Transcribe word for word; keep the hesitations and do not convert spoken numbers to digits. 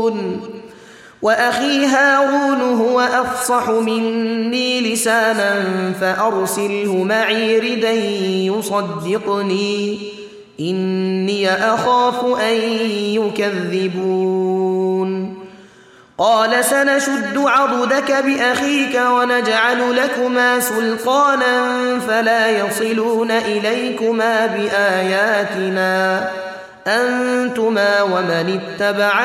وأخي هارون هو أفصح مني لسانا فأرسله معي ردا يصدقني إني أخاف أن يكذبون قال سنشد عضدك بأخيك ونجعل لكما سلطانا فلا يصلون إليكما بآياتنا أنتما ومن اتبعكما